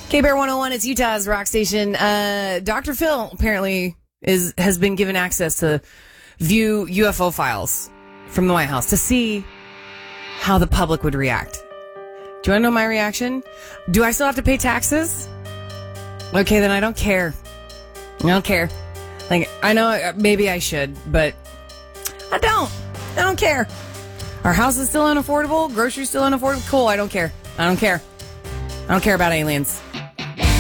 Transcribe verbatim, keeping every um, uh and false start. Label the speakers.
Speaker 1: K-Bear one oh one, it's Utah's rock station. Uh, Doctor Phil apparently is has been given access to view U F O files from the White House to see how the public would react. Do you want to know my reaction? Do I still have to pay taxes? Okay, then I don't care. I don't care. Like, I know maybe I should, but I don't. I don't care. Our house is still unaffordable. Groceries still unaffordable. Cool, I don't care. I don't care. I don't care about aliens.